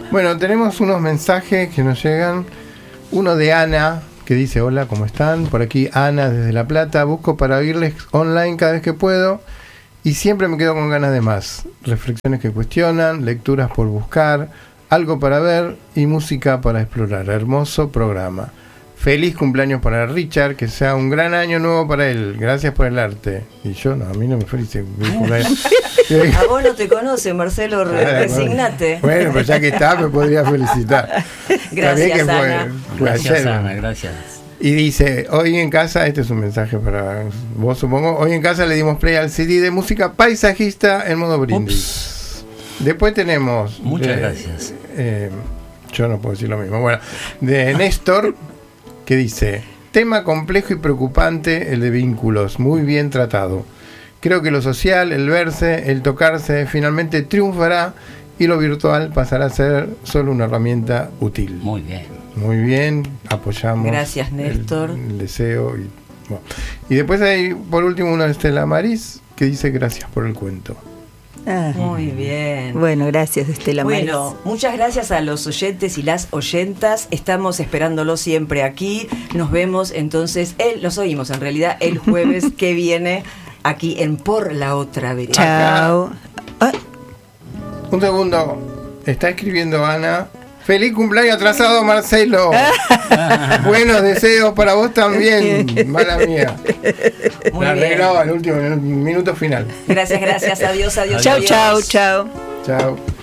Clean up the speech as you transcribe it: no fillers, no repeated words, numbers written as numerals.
Bueno, tenemos unos mensajes que nos llegan. Uno de Ana, que dice: hola, ¿cómo están? Por aquí Ana desde La Plata. Busco para oírles online cada vez que puedo y siempre me quedo con ganas de más. Reflexiones que cuestionan, lecturas por buscar, algo para ver y música para explorar. Hermoso programa. Feliz cumpleaños para Richard, que sea un gran año nuevo para él. Gracias por el arte. Y yo, no, a mí no me felicité. A vos no te conoce, Marcelo, resignate. Bueno, pues ya que está, me podría felicitar. Gracias, Ana. Gracias, Ana, gracias. Y dice: hoy en casa, este es un mensaje para vos, supongo. Hoy en casa le dimos play al CD de música paisajista en modo brindis. Después tenemos... Muchas gracias. Yo no puedo decir lo mismo. Bueno, de Néstor, que dice: tema complejo y preocupante, el de vínculos, muy bien tratado. Creo que lo social, el verse, el tocarse, finalmente triunfará y lo virtual pasará a ser solo una herramienta útil. Muy bien. Muy bien, apoyamos. Gracias, Néstor. El deseo. Y después hay, por último, una de Estela Maris, que dice: gracias por el cuento. Muy bien. Bueno, gracias, Estela Maris. Bueno, muchas gracias a los oyentes y las oyentas. Estamos esperándolos siempre aquí. Nos vemos entonces, los oímos en realidad el jueves que viene aquí en Por la Otra Vereda. Chao. Un segundo. Está escribiendo Ana: feliz cumpleaños atrasado, Marcelo. Buenos deseos para vos también. Mala mía. Muy la bien. arregló al último minuto final. Gracias. Adiós. Chao. Chao.